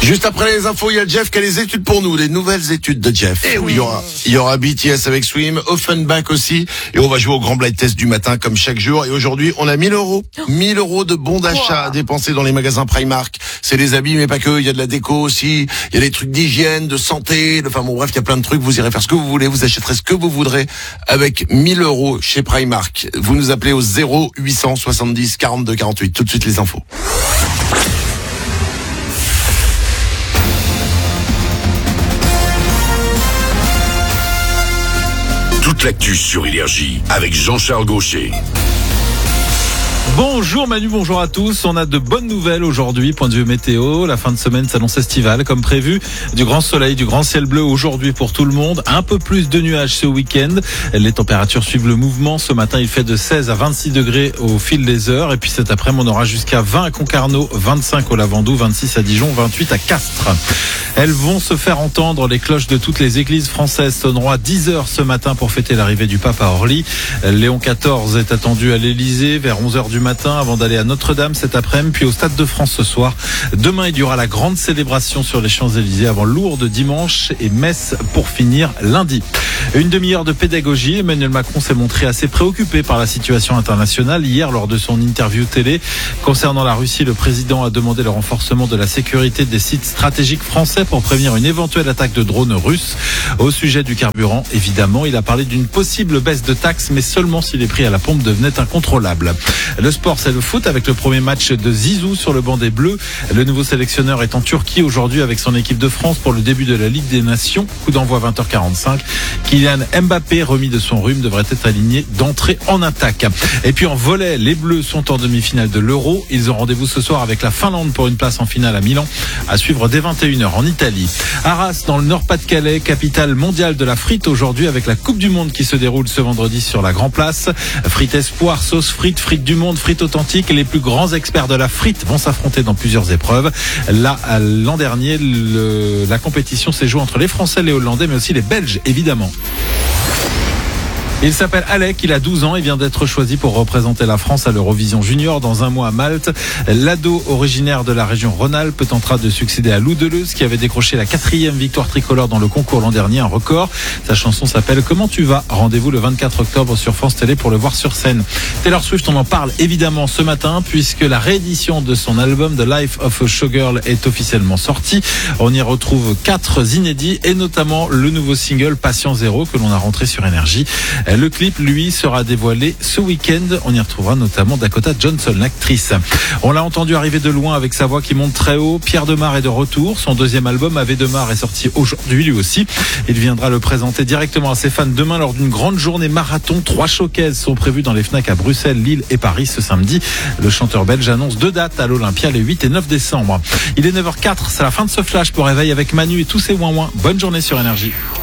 Juste après les infos, il y a Jeff qui a les études pour nous, les nouvelles études de Jeff. Eh oui. Il y aura BTS avec Swim, Offenbach aussi, et on va jouer au grand blind test du matin comme chaque jour. Et aujourd'hui, on a 1000 euros. 1000 euros de bons d'achat à dépenser dans les magasins Primark. C'est des habits, mais pas que. Il y a de la déco aussi. Il y a des trucs d'hygiène, de santé. Enfin bon, bref, il y a plein de trucs. Vous irez faire ce que vous voulez. Vous achèterez ce que vous voudrez avec 1000 euros chez Primark. Vous nous appelez au 0870 42 48. Tout de suite les infos. Toute l'actu sur Énergie avec Jean-Charles Gaucher. Bonjour Manu, bonjour à tous. On a de bonnes nouvelles aujourd'hui, point de vue météo. La fin de semaine s'annonce estivale comme prévu. Du grand soleil, du grand ciel bleu aujourd'hui pour tout le monde. Un peu plus de nuages ce week-end. Les températures suivent le mouvement. Ce matin, il fait de 16 à 26 degrés au fil des heures. Et puis cet après-midi, on aura jusqu'à 20 à Concarneau, 25 au Lavandou, 26 à Dijon, 28 à Castres. Elles vont se faire entendre. Les cloches de toutes les églises françaises sonneront à 10h ce matin pour fêter l'arrivée du pape à Orly. Léon XIV est attendu à l'Elysée vers 11h du matin avant d'aller à Notre-Dame cet après-midi, puis au Stade de France ce soir. Demain, il y aura la grande célébration sur les Champs-Élysées avant Lourdes dimanche et Metz pour finir lundi. Une demi-heure de pédagogie. Emmanuel Macron s'est montré assez préoccupé par la situation internationale. Hier, lors de son interview télé concernant la Russie, le président a demandé le renforcement de la sécurité des sites stratégiques français pour prévenir une éventuelle attaque de drones russes. Au sujet du carburant, évidemment, il a parlé d'une possible baisse de taxes, mais seulement si les prix à la pompe devenaient incontrôlables. Le sport, c'est le foot avec le premier match de Zizou sur le banc des Bleus. Le nouveau sélectionneur est en Turquie aujourd'hui avec son équipe de France pour le début de la Ligue des Nations. Coup d'envoi 20h45. Kylian Mbappé, remis de son rhume, devrait être aligné d'entrée en attaque. Et puis en volley, les Bleus sont en demi-finale de l'Euro. Ils ont rendez-vous ce soir avec la Finlande pour une place en finale à Milan, à suivre dès 21h en Italie. Arras, dans le Nord-Pas-de-Calais, capitale mondiale de la frite aujourd'hui avec la Coupe du Monde qui se déroule ce vendredi sur la Grand Place. Frites espoir, sauce frite, frites du monde, frites authentiques. Les plus grands experts de la frite vont s'affronter dans plusieurs épreuves. Là, l'an dernier, la compétition s'est jouée entre les Français, les Hollandais, mais aussi les Belges, évidemment. Il s'appelle Alec, il a 12 ans et vient d'être choisi pour représenter la France à l'Eurovision Junior dans un mois à Malte. L'ado originaire de la région Rhône-Alpes tentera de succéder à Lou Deleuze qui avait décroché la 4e victoire tricolore dans le concours l'an dernier, un record. Sa chanson s'appelle Comment tu vas ? Rendez-vous le 24 octobre sur France Télé pour le voir sur scène. Taylor Swift, on en parle évidemment ce matin puisque la réédition de son album The Life of a Showgirl est officiellement sortie. On y retrouve 4 inédits et notamment le nouveau single Patient Zéro que l'on a rentré sur Énergie. Le clip, lui, sera dévoilé ce week-end. On y retrouvera notamment Dakota Johnson, l'actrice. On l'a entendu arriver de loin avec sa voix qui monte très haut. Pierre Demar est de retour. Son deuxième album, Ave Demar, est sorti aujourd'hui, lui aussi. Il viendra le présenter directement à ses fans demain lors d'une grande journée marathon. 3 showcases sont prévus dans les Fnac à Bruxelles, Lille et Paris ce samedi. Le chanteur belge annonce 2 dates à l'Olympia les 8 et 9 décembre. Il est 9h04. C'est la fin de ce flash pour réveil avec Manu et tous ses ouin-ouin. Bonne journée sur Énergie.